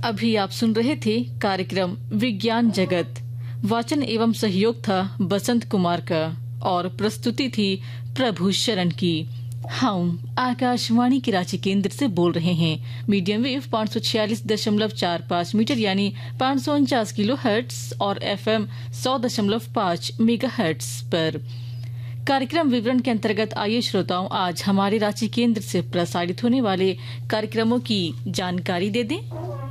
अभी आप सुन रहे थे कार्यक्रम विज्ञान जगत। वाचन एवं सहयोग था बसंत कुमार का और प्रस्तुति थी प्रभु शरण की। हम आकाशवाणी के रांची केंद्र से बोल रहे हैं। मीडियम वेव 546.45 मीटर यानी 549 किलो हर्ट्ज और FM 100.5 मेगा हर्ट्ज पर। कार्यक्रम विवरण के अंतर्गत आइए श्रोताओं, आज हमारे रांची केंद्र से प्रसारित होने वाले कार्यक्रमों की जानकारी दे दें।